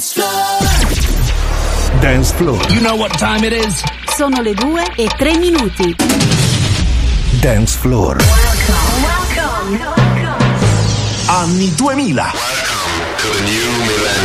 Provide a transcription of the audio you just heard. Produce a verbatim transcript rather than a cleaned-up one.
Dance Floor. You know what time it is? Sono le due e tre minuti. Dance Floor. Welcome. Welcome. Anni duemila. Welcome to the new millennium.